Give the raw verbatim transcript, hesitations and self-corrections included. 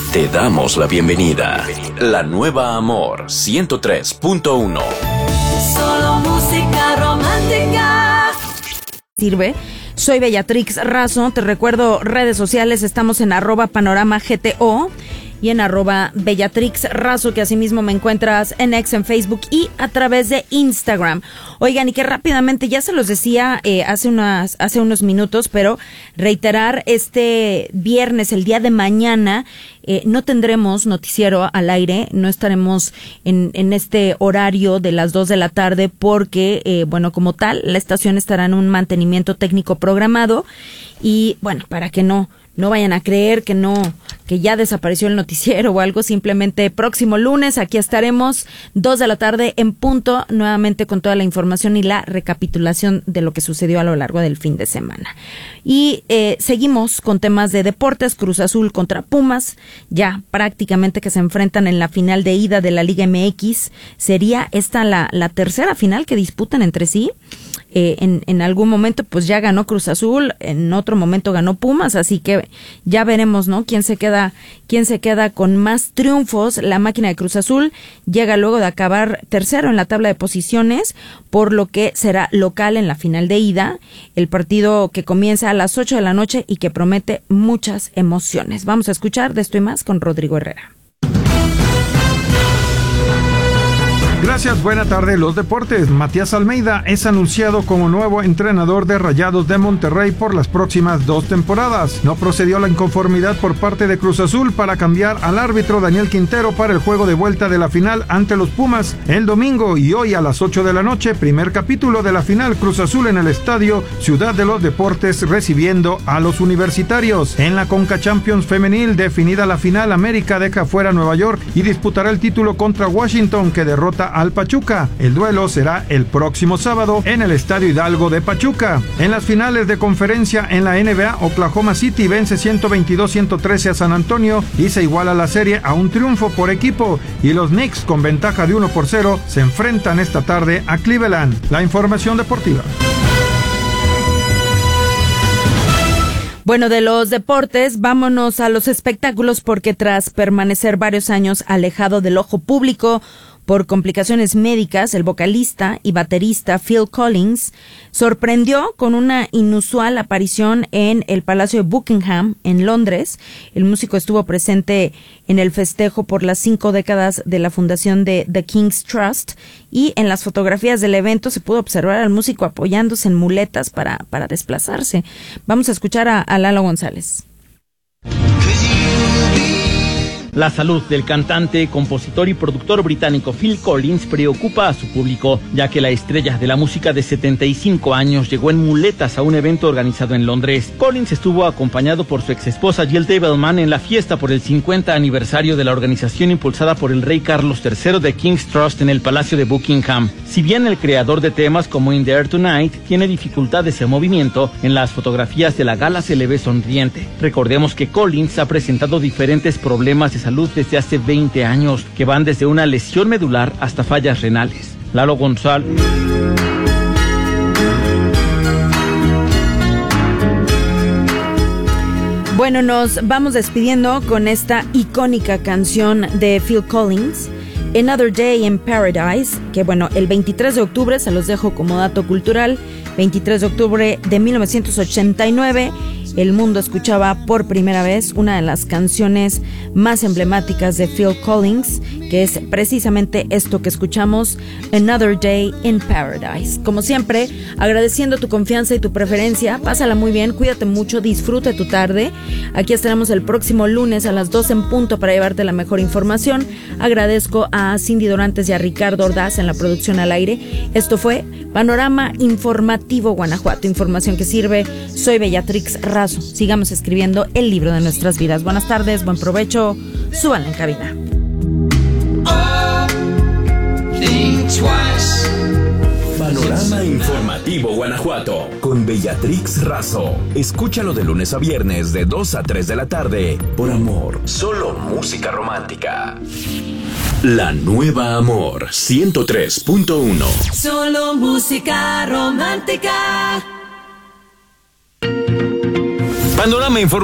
Te damos la bienvenida. La nueva Amor ciento tres punto uno. Solo música romántica. Sirve. Soy Bellatrix Razo. Te recuerdo redes sociales. Estamos en arroba panorama G T O y en arroba Bellatrix Razo, que asimismo me encuentras en X, en Facebook y a través de Instagram. Oigan, y que rápidamente, ya se los decía eh, hace unas hace unos minutos, pero reiterar, este viernes, el día de mañana, eh, no tendremos noticiero al aire, no estaremos en, en este horario de las dos de la tarde porque, eh, bueno, como tal, la estación estará en un mantenimiento técnico programado y, bueno, para que no No vayan a creer que no, que ya desapareció el noticiero o algo. Simplemente próximo lunes aquí estaremos, dos de la tarde en punto, nuevamente con toda la información y la recapitulación de lo que sucedió a lo largo del fin de semana. Y eh, seguimos con temas de deportes. Cruz Azul contra Pumas, ya prácticamente que se enfrentan en la final de ida de la Liga M X. Sería esta la, la tercera final que disputan entre sí. Eh, en, en algún momento pues ya ganó Cruz Azul, en otro momento ganó Pumas, así que ya veremos, ¿no? Quién se queda, quién se queda con más triunfos. La máquina de Cruz Azul llega luego de acabar tercero en la tabla de posiciones, por lo que será local en la final de ida, el partido que comienza a las ocho de la noche y que promete muchas emociones. Vamos a escuchar de esto y más con Rodrigo Herrera. Gracias, buena tarde. Los deportes. Matías Almeida es anunciado como nuevo entrenador de Rayados de Monterrey por las próximas dos temporadas. No procedió la inconformidad por parte de Cruz Azul para cambiar al árbitro Daniel Quintero para el juego de vuelta de la final ante los Pumas el domingo, y hoy a las ocho de la noche, primer capítulo de la final, Cruz Azul en el estadio Ciudad de los Deportes recibiendo a los universitarios. En la Conca Champions femenil, definida la final, América deja fuera a Nueva York y disputará el título contra Washington, que derrota al Pachuca. El duelo será el próximo sábado en el Estadio Hidalgo de Pachuca. En las finales de conferencia en la N B A, Oklahoma City vence ciento veintidós a ciento trece a San Antonio y se iguala la serie a un triunfo por equipo, y los Knicks, con ventaja de uno por cero, se enfrentan esta tarde a Cleveland. La información deportiva. Bueno, de los deportes, vámonos a los espectáculos, porque tras permanecer varios años alejado del ojo público por complicaciones médicas, el vocalista y baterista Phil Collins sorprendió con una inusual aparición en el Palacio de Buckingham, en Londres. El músico estuvo presente en el festejo por las cinco décadas de la fundación de The King's Trust, y en las fotografías del evento se pudo observar al músico apoyándose en muletas para, para desplazarse. Vamos a escuchar a, a Lalo González. La salud del cantante, compositor y productor británico Phil Collins preocupa a su público, ya que la estrella de la música de setenta y cinco años llegó en muletas a un evento organizado en Londres. Collins estuvo acompañado por su exesposa Jill Tavelman en la fiesta por el cincuenta aniversario de la organización impulsada por el rey Carlos tercero de King's Trust en el Palacio de Buckingham. Si bien el creador de temas como In the Air Tonight tiene dificultades en movimiento, en las fotografías de la gala se le ve sonriente. Recordemos que Collins ha presentado diferentes problemas de salud desde hace veinte años, que van desde una lesión medular hasta fallas renales. Lalo González. Bueno, nos vamos despidiendo con esta icónica canción de Phil Collins, Another Day in Paradise, que bueno, el veintitrés de octubre, se los dejo como dato cultural, veintitrés de octubre de mil novecientos ochenta y nueve, el mundo escuchaba por primera vez una de las canciones más emblemáticas de Phil Collins, que es precisamente esto que escuchamos, Another Day in Paradise. Como siempre, agradeciendo tu confianza y tu preferencia, pásala muy bien, cuídate mucho, disfruta tu tarde. Aquí estaremos el próximo lunes a las doce en punto para llevarte la mejor información. Agradezco a Cindy Dorantes y a Ricardo Ordaz en la producción al aire. Esto fue Panorama Informativo Guanajuato, información que sirve. Soy Bellatrix Razo. Sigamos escribiendo el libro de nuestras vidas. Buenas tardes, buen provecho, súbanla en cabina. Panorama Informativo Guanajuato con Bellatrix Razo. Escúchalo de lunes a viernes de dos a tres de la tarde por Amor. Solo música romántica. La nueva Amor ciento tres punto uno. Solo música romántica. Panorama Informativo.